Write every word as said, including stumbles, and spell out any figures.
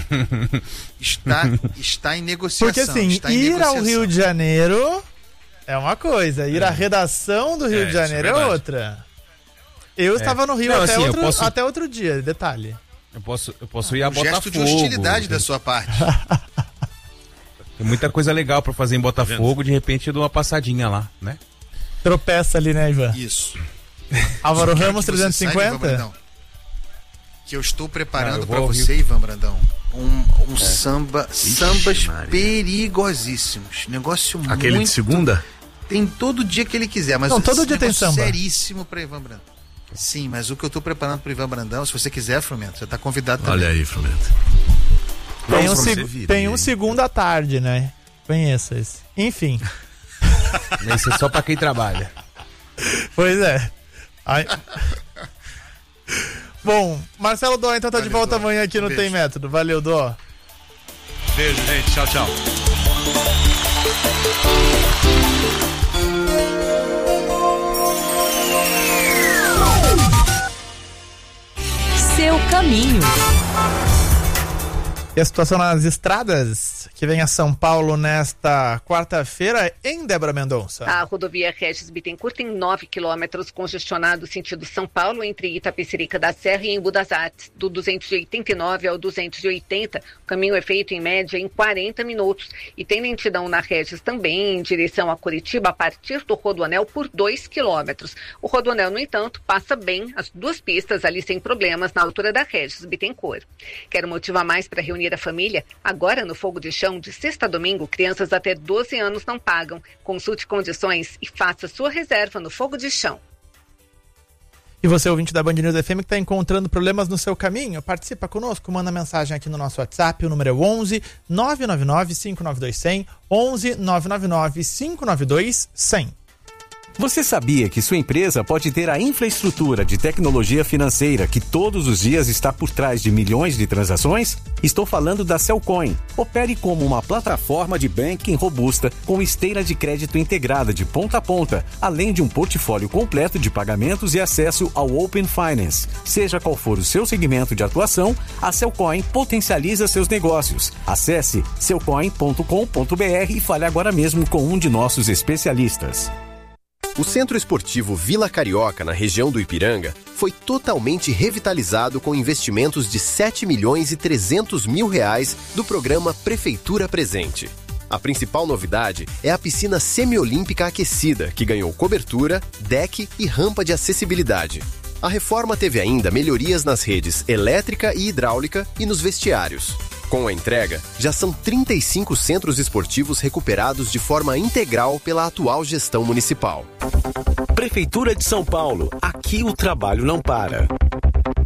Está, está em negociação. Porque assim, está em ir negociação. ao Rio de Janeiro é uma coisa, ir é. à redação do Rio é, de Janeiro é, é outra. Eu é. estava no Rio Não, até, assim, outro, posso... até outro dia, detalhe. Eu posso, eu posso ir a um Botafogo. Gesto de hostilidade da sua parte. Tem muita coisa legal pra fazer em Botafogo, de repente eu dou uma passadinha lá, né? Tropeça ali, né, Ivan? Isso. Álvaro Ramos trezentos e cinquenta? Saiba, que eu estou preparando para você, Ivan Brandão, um, um é. samba, Ixi, sambas Maria. perigosíssimos. Negócio muito... Aquele de segunda? Tem todo dia que ele quiser, mas não, todo dia tem samba. Seríssimo para Ivan Brandão. Sim, mas o que eu estou preparando para Ivan Brandão, se você quiser, Frumento, você está convidado também. Olha aí, Frumento. Tem um, seg- tem um segundo à tarde, né? Conheço esse. Enfim. Esse é só para quem trabalha. Pois é. Ai... Bom, Marcelo Dó então tá Valeu, de volta Dó. amanhã aqui no Beijo. Tem Método. Valeu, Dó. Beijo, gente. Tchau, tchau. Seu caminho. E a situação nas estradas que vem a São Paulo nesta quarta-feira em Débora Mendonça. A rodovia Regis Bittencourt tem nove quilômetros congestionado sentido São Paulo entre Itapecerica da Serra e Embu das Artes. Do duzentos e oitenta e nove ao duzentos e oitenta, o caminho é feito em média em quarenta minutos. E tem lentidão na Regis também em direção a Curitiba a partir do Rodoanel por dois quilômetros. O Rodoanel, no entanto, passa bem as duas pistas ali sem problemas na altura da Regis Bittencourt. Quero motivar mais para reunir a família? Agora no Fogo de Chão, de sexta a domingo, crianças até doze anos não pagam. Consulte condições e faça sua reserva no Fogo de Chão. E você, ouvinte da Band News F M, que está encontrando problemas no seu caminho, participa conosco, manda mensagem aqui no nosso WhatsApp, o número é onze nove nove nove cinco nove dois zero zero, onze nove nove nove cinco nove dois zero zero. Você sabia que sua empresa pode ter a infraestrutura de tecnologia financeira que todos os dias está por trás de milhões de transações? Estou falando da Cellcoin. Opere como uma plataforma de banking robusta com esteira de crédito integrada de ponta a ponta, além de um portfólio completo de pagamentos e acesso ao Open Finance. Seja qual for o seu segmento de atuação, a Cellcoin potencializa seus negócios. Acesse cellcoin ponto com ponto b r e fale agora mesmo com um de nossos especialistas. O Centro Esportivo Vila Carioca, na região do Ipiranga, foi totalmente revitalizado com investimentos de sete milhões e trezentos mil reais do programa Prefeitura Presente. A principal novidade é a piscina semiolímpica aquecida, que ganhou cobertura, deck e rampa de acessibilidade. A reforma teve ainda melhorias nas redes elétrica e hidráulica e nos vestiários. Com a entrega, já são trinta e cinco centros esportivos recuperados de forma integral pela atual gestão municipal. Prefeitura de São Paulo. Aqui o trabalho não para.